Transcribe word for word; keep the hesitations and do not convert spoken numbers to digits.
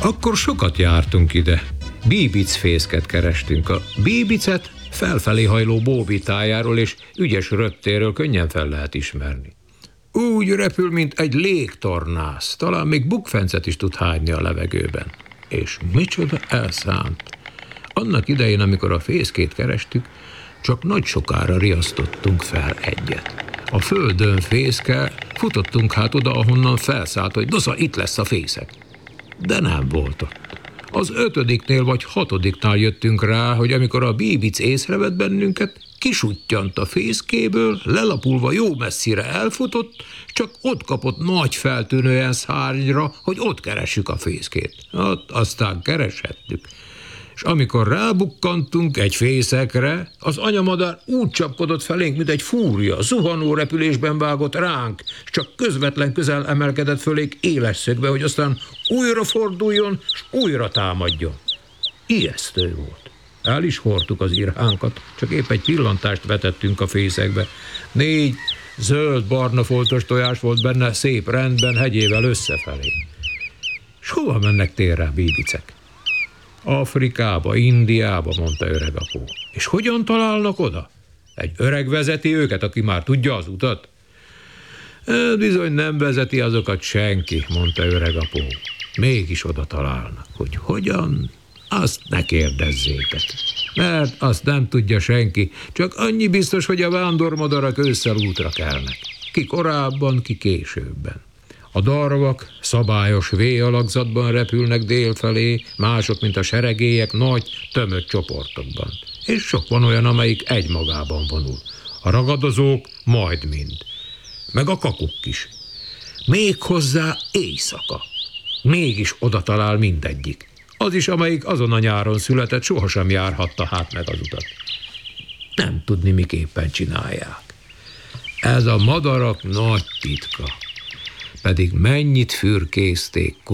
Akkor sokat jártunk ide. Bíbicfészket kerestünk. A bíbicet felfelé hajló bóbitájáról és ügyes röptéről könnyen fel lehet ismerni. Úgy repül, mint egy légtornász, talán még bukfencet is tud hányni a levegőben. És micsoda elszánt! Annak idején, amikor a fészkét kerestük, csak nagy sokára riasztottunk fel egyet. A földön fészke, futottunk hát oda, ahonnan felszállt, hogy nosza, itt lesz a fészek. De nem volt ott. Az ötödiknél vagy hatodiknál jöttünk rá, hogy amikor a bíbic észrevett bennünket, kisuttyant a fészkéből, lelapulva jó messzire elfutott, csak ott kapott nagy feltűnően szárnyra, hogy ott keressük a fészkét. Ott aztán kereshettük. És amikor rábukkantunk egy fészekre, az anyamadár úgy csapkodott felénk, mint egy fúria, zuhanó repülésben vágott ránk, és csak közvetlen közel emelkedett fölénk éles szögbe, hogy aztán újra forduljon, és újra támadjon. Ijesztő volt. El is hordtuk az irhánkat, csak épp egy pillantást vetettünk a fészekbe. Négy zöld-barna foltos tojás volt benne, szép rendben, hegyével összefelé. És hova mennek térre bíbicek? Afrikába, Indiába, mondta öregapó. És hogyan találnak oda? Egy öreg vezeti őket, aki már tudja az utat? E, bizony nem vezeti azokat senki, mondta öregapó. Mégis oda találnak. Hogy hogyan? Azt ne kérdezzétek. Mert azt nem tudja senki, csak annyi biztos, hogy a vándormadarak ősszel útra kelnek. Ki korábban, ki későbben. A darvak szabályos V-alakzatban repülnek délfelé, mások, mint a seregélyek, nagy, tömött csoportokban. És sok van olyan, amelyik egymagában vonul. A ragadozók majd mind. Meg a kakuk is. Méghozzá éjszaka. Mégis oda talál mindegyik. Az is, amelyik azon a nyáron született, sohasem járhatta hát meg az utat. Nem tudni, miképpen csinálják. Ez a madarak nagy titka. Pedig mennyit fürkészték,